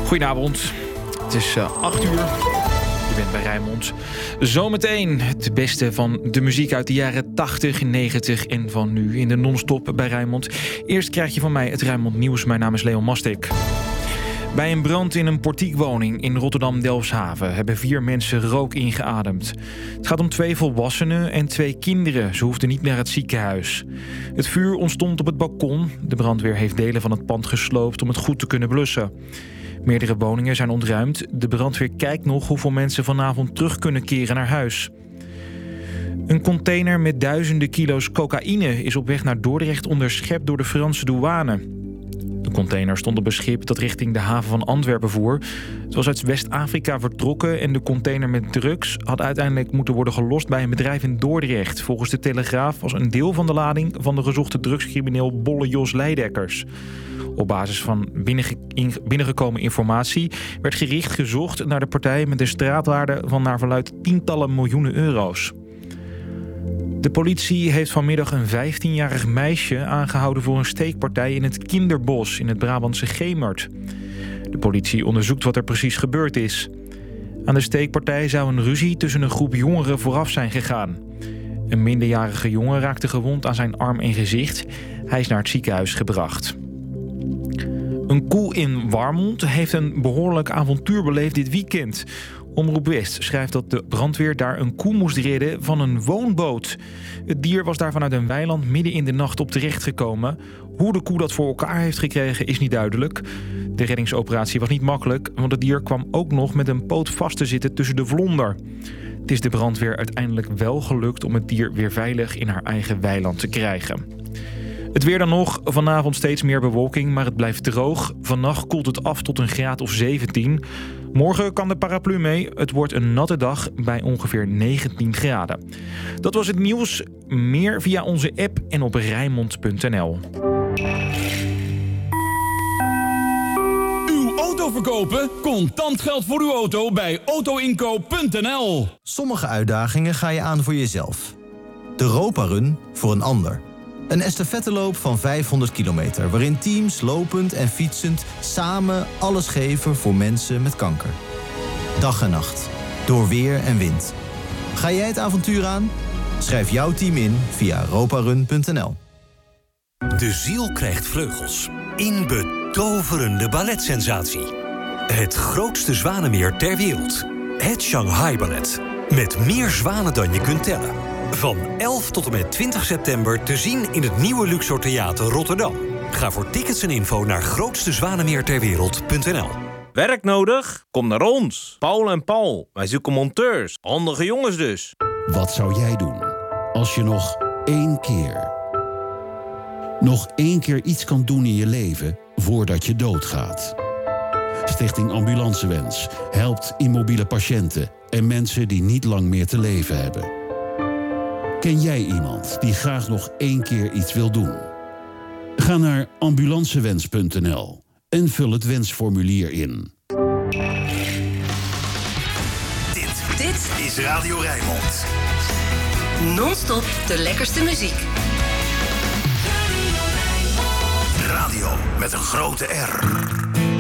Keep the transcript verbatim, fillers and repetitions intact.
Goedenavond, het is uh, acht uur. Je bent bij Rijnmond. Zometeen het beste van de muziek uit de jaren tachtig, negentig en van nu in de non-stop bij Rijnmond. Eerst krijg je van mij het Rijnmond Nieuws. Mijn naam is Leon Mastik. Bij een brand in een portiekwoning in Rotterdam-Delfshaven hebben vier mensen rook ingeademd. Het gaat om twee volwassenen en twee kinderen. Ze hoefden niet naar het ziekenhuis. Het vuur ontstond op het balkon. De brandweer heeft delen van het pand gesloopt om het goed te kunnen blussen. Meerdere woningen zijn ontruimd. De brandweer kijkt nog hoeveel mensen vanavond terug kunnen keren naar huis. Een container met duizenden kilo's cocaïne is op weg naar Dordrecht onderschept door de Franse douane. De container stond op een schip dat richting de haven van Antwerpen voer. Het was uit West-Afrika vertrokken en de container met drugs had uiteindelijk moeten worden gelost bij een bedrijf in Dordrecht. Volgens de Telegraaf was een deel van de lading van de gezochte drugscrimineel Bolle Jos Leidekkers. Op basis van binnenge- binnengekomen informatie werd gericht gezocht naar de partij met een straatwaarde van naar verluidt tientallen miljoenen euro's. De politie heeft vanmiddag een vijftienjarig meisje aangehouden voor een steekpartij in het Kinderbos in het Brabantse Gemert. De politie onderzoekt wat er precies gebeurd is. Aan de steekpartij zou een ruzie tussen een groep jongeren vooraf zijn gegaan. Een minderjarige jongen raakte gewond aan zijn arm en gezicht. Hij is naar het ziekenhuis gebracht. Een koe in Warmond heeft een behoorlijk avontuur beleefd dit weekend. Omroep West schrijft dat de brandweer daar een koe moest redden van een woonboot. Het dier was daar vanuit een weiland midden in de nacht op terechtgekomen. Hoe de koe dat voor elkaar heeft gekregen is niet duidelijk. De reddingsoperatie was niet makkelijk, want het dier kwam ook nog met een poot vast te zitten tussen de vlonder. Het is de brandweer uiteindelijk wel gelukt om het dier weer veilig in haar eigen weiland te krijgen. Het weer dan nog. Vanavond steeds meer bewolking, maar het blijft droog. Vannacht koelt het af tot een graad of zeventien. Morgen kan de paraplu mee. Het wordt een natte dag bij ongeveer negentien graden. Dat was het nieuws. Meer via onze app en op rijnmond punt n l. Uw auto verkopen? Contant geld voor uw auto bij auto inkoop punt n l. Sommige uitdagingen ga je aan voor jezelf. De Europa Run voor een ander. Een estafetteloop van vijfhonderd kilometer... waarin teams lopend en fietsend samen alles geven voor mensen met kanker. Dag en nacht, door weer en wind. Ga jij het avontuur aan? Schrijf jouw team in via europa run punt n l. De ziel krijgt vleugels. In betoverende balletsensatie. Het grootste zwanenmeer ter wereld. Het Shanghai Ballet. Met meer zwanen dan je kunt tellen. Van elf tot en met twintig september te zien in het nieuwe Luxor Theater Rotterdam. Ga voor tickets en info naar grootste zwanenmeer ter wereld punt n l. Werk nodig? Kom naar ons. Paul en Paul. Wij zoeken monteurs. Handige jongens dus. Wat zou jij doen als je nog één keer... nog één keer iets kan doen in je leven voordat je doodgaat? Stichting Ambulancewens helpt immobiele patiënten en mensen die niet lang meer te leven hebben. Ken jij iemand die graag nog één keer iets wil doen? Ga naar ambulancewens punt n l en vul het wensformulier in. Dit, dit is Radio Rijnmond. Non-stop de lekkerste muziek. Radio met een grote R.